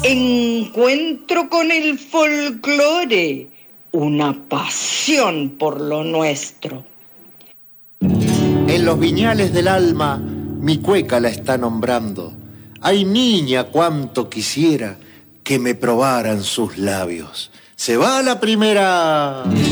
Encuentro con el folclore, una pasión por lo nuestro. En los viñales del alma mi cueca la está nombrando. Ay, niña, cuánto quisiera que me probaran sus labios. Se va la primera.